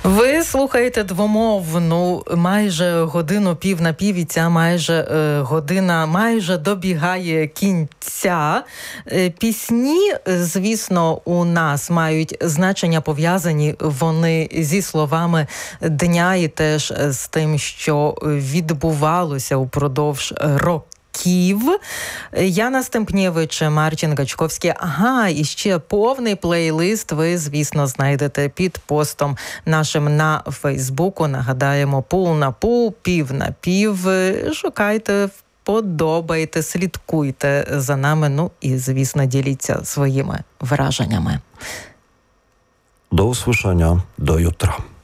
Ви слухаєте двомовну майже годину пів на пів, і ця година майже добігає кінця. Пісні, звісно, у нас мають значення, пов'язані вони зі словами дня і теж з тим, що відбувалося упродовж року. Яна Стемпнєвич, Марчин Гачковський. І ще повний плейлист ви, звісно, знайдете під постом нашим на Фейсбуку. Нагадаємо, пул на пул, пів на пів. Шукайте, подобайте, слідкуйте за нами. І, звісно, діліться своїми враженнями. До usłyszenia, do jutra.